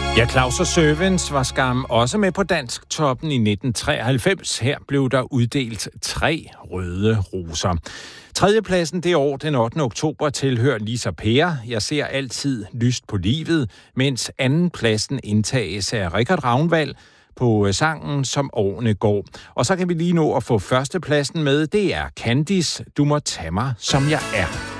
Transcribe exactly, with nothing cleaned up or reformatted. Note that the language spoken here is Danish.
Ja, Claus og Servants var skam også med på Dansktoppen i nitten treoghalvfems. Her blev der uddelt tre røde roser. Tredjepladsen det år, den ottende oktober, tilhører Lisa Per. Jeg ser altid lyst på livet, mens andenpladsen indtages af Richard Ravnvald på sangen Som årene går. Og så kan vi lige nå at få førstepladsen med. Det er Candice, Du må tage mig, som jeg er.